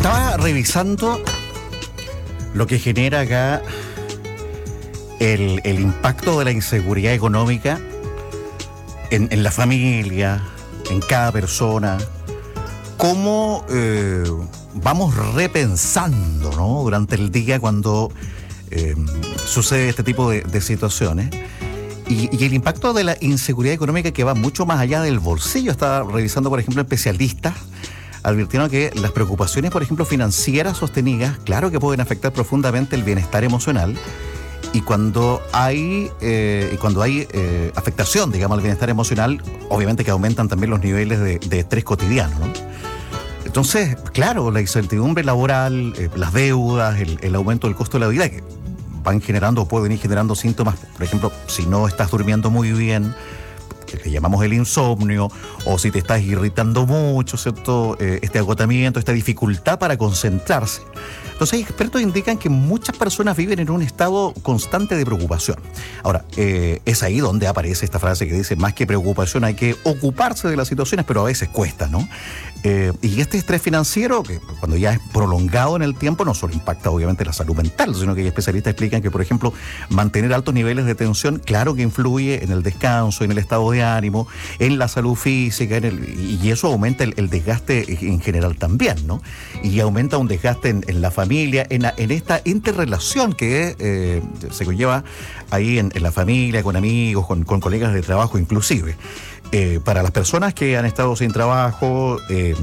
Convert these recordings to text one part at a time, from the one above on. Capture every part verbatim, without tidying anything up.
Estaba revisando lo que genera acá el, el impacto de la inseguridad económica en, en la familia, en cada persona, cómo eh, vamos repensando, ¿no?, durante el día cuando eh, sucede este tipo de, de situaciones. Y, y el impacto de la inseguridad económica que va mucho más allá del bolsillo. Estaba revisando, por ejemplo, especialistas advirtieron que las preocupaciones, por ejemplo, financieras sostenidas, claro que pueden afectar profundamente el bienestar emocional. Y cuando hay eh, y cuando hay eh, afectación, digamos, al bienestar emocional, obviamente que aumentan también los niveles de, de estrés cotidiano, ¿no? Entonces, claro, la incertidumbre laboral, eh, las deudas, el, el aumento del costo de la vida, que van generando o pueden ir generando síntomas, por ejemplo, si no estás durmiendo muy bien, que le llamamos el insomnio, o si te estás irritando mucho, ¿cierto? Eh, este agotamiento, esta dificultad para concentrarse. Entonces, expertos indican que muchas personas viven en un estado constante de preocupación. Ahora, eh, es ahí donde aparece esta frase que dice, más que preocupación hay que ocuparse de las situaciones, pero a veces cuesta, ¿no? Eh, y este estrés financiero, que cuando ya es prolongado en el tiempo, no solo impacta obviamente la salud mental, sino que hay especialistas explican que, por ejemplo, mantener altos niveles de tensión, claro que influye en el descanso, en el estado de ánimo, en la salud física, en el, y eso aumenta el, el desgaste en general también, ¿no? Y aumenta un desgaste en, en la familia, en, la, en esta interrelación que eh, se conlleva ahí en, en la familia, con amigos, con, con colegas de trabajo inclusive. Eh, para las personas que han estado sin trabajo eh,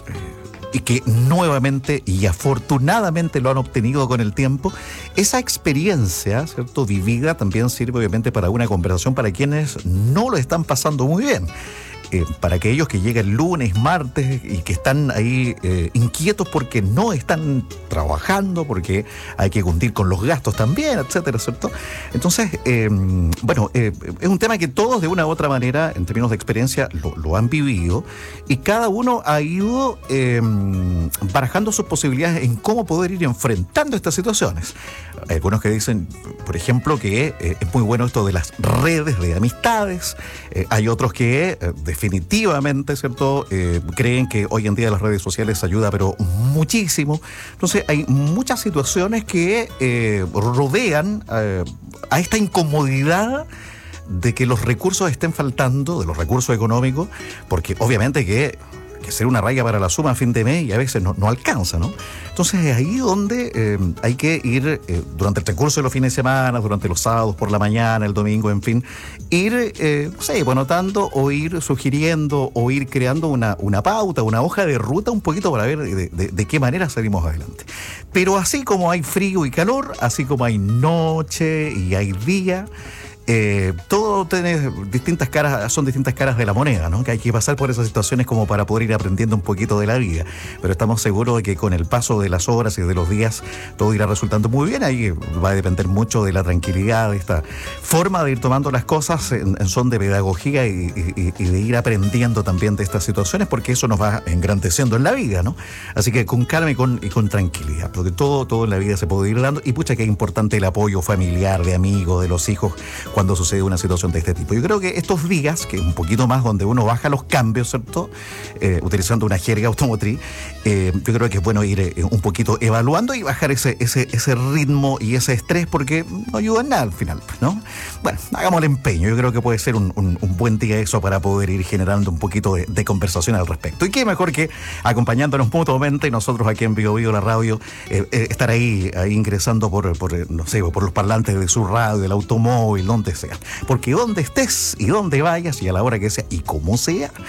y que nuevamente y afortunadamente lo han obtenido con el tiempo, esa experiencia, ¿cierto?, vivida también sirve obviamente para una conversación para quienes no lo están pasando muy bien. Eh, para aquellos que llegan lunes, martes y que están ahí eh, inquietos porque no están trabajando, porque hay que cumplir con los gastos también, etcétera, ¿cierto? Entonces, eh, bueno, eh, es un tema que todos de una u otra manera, en términos de experiencia, lo, lo han vivido y cada uno ha ido eh, barajando sus posibilidades en cómo poder ir enfrentando estas situaciones. Hay algunos que dicen, por ejemplo, que eh, es muy bueno esto de las redes de amistades. Eh, hay otros que eh, definitivamente, ¿cierto?, eh, creen que hoy en día las redes sociales ayuda, pero muchísimo. Entonces, hay muchas situaciones que eh, rodean eh, a esta incomodidad de que los recursos estén faltando, de los recursos económicos, porque obviamente que que ser una raya para la suma a fin de mes y a veces no, no alcanza, ¿no? Entonces es ahí donde eh, hay que ir eh, durante el transcurso de los fines de semana, durante los sábados por la mañana, el domingo, en fin, ir, eh, no sé, pues anotando o ir sugiriendo o ir creando una, una pauta, una hoja de ruta un poquito para ver de, de, de qué manera salimos adelante. Pero así como hay frío y calor, así como hay noche y hay día, Eh, todo tiene distintas caras, son distintas caras de la moneda, ¿no? Que hay que pasar por esas situaciones como para poder ir aprendiendo un poquito de la vida. Pero estamos seguros de que con el paso de las horas y de los días todo irá resultando muy bien. Ahí va a depender mucho de la tranquilidad, de esta forma de ir tomando las cosas en, en son de pedagogía y, y, y de ir aprendiendo también de estas situaciones, porque eso nos va engrandeciendo en la vida, ¿no? Así que con calma y con, y con tranquilidad, porque todo, todo en la vida se puede ir dando. Y pucha que es importante el apoyo familiar, de amigos, de los hijos, cuando sucede una situación de este tipo. Yo creo que estos días, que un poquito más donde uno baja los cambios, ¿cierto?, eh, utilizando una jerga automotriz, eh, yo creo que es bueno ir eh, un poquito evaluando y bajar ese, ese, ese ritmo y ese estrés, porque no ayuda en nada al final, ¿no? Bueno, hagamos el empeño. Yo creo que puede ser un, un, un buen día eso para poder ir generando un poquito de, de conversación al respecto. Y qué mejor que acompañándonos mutuamente, nosotros aquí en Bio Bio, la radio, eh, eh, estar ahí, ahí ingresando por, por, no sé, por los parlantes de su radio, del automóvil, donde sea. Porque donde estés y donde vayas y a la hora que sea y como sea,